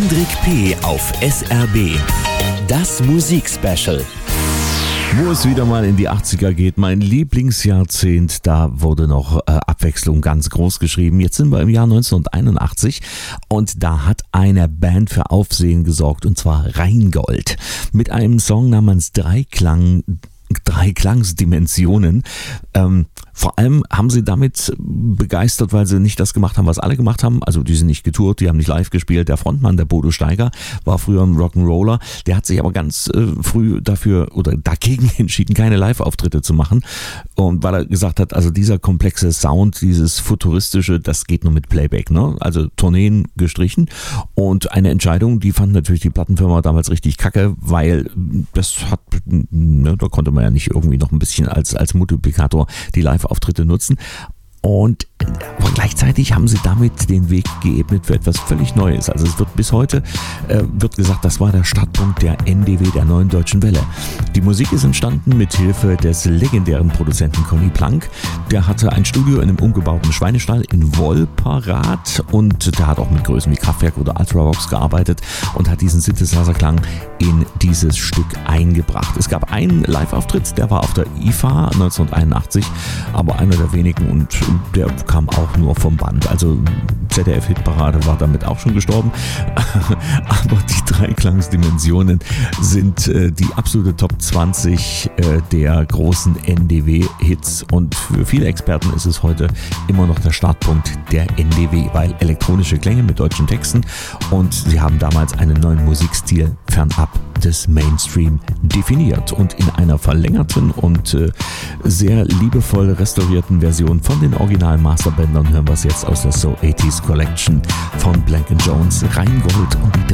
Hendrik P. auf SRB. Das Musikspecial. Wo es wieder mal in die 80er geht, mein Lieblingsjahrzehnt, da wurde noch Abwechslung ganz groß geschrieben. Jetzt sind wir im Jahr 1981 und da hat eine Band für Aufsehen gesorgt, und zwar Rheingold, mit einem Song namens Dreiklangsdimensionen. Vor allem haben sie damit begeistert, weil sie nicht das gemacht haben, was alle gemacht haben. Also die sind nicht getourt, die haben nicht live gespielt. Der Frontmann, der Bodo Steiger, war früher ein Rock'n'Roller. Der hat sich aber ganz früh dagegen entschieden, keine Live-Auftritte zu machen. Und weil er gesagt hat, also dieser komplexe Sound, dieses futuristische, das geht nur mit Playback, ne? Also Tourneen gestrichen. Und eine Entscheidung, die fand natürlich die Plattenfirma damals richtig kacke, weil das hat, ne, da konnte man ja nicht irgendwie noch ein bisschen als Multiplikator die Live-Auftritte nutzen. Aber gleichzeitig haben sie damit den Weg geebnet für etwas völlig Neues. Also es wird bis heute wird gesagt, das war der Startpunkt der NDW, der Neuen Deutschen Welle. Die Musik ist entstanden mit Hilfe des legendären Produzenten Conny Plank. Der hatte ein Studio in einem umgebauten Schweinestall in Wolperath und der hat auch mit Größen wie Kraftwerk oder Ultravox gearbeitet und hat diesen Synthesizer-Klang in dieses Stück eingebracht. Es gab einen Live-Auftritt, der war auf der IFA 1981, aber einer der wenigen, und der kam auch nur vom Band. Also ZDF-Hitparade war damit auch schon gestorben. Aber die Dreiklangsdimensionen sind die absolute Top 20 der großen NDW-Hits. Und für viele Experten ist es heute immer noch der Startpunkt der NDW, weil elektronische Klänge mit deutschen Texten, und sie haben damals einen neuen Musikstil fernab des Mainstream definiert. Und in einer verlängerten und sehr liebevoll restaurierten Version von den originalen Masterbändern hören wir es jetzt aus der So 80s Collection von Blank & Jones, Rheingold und die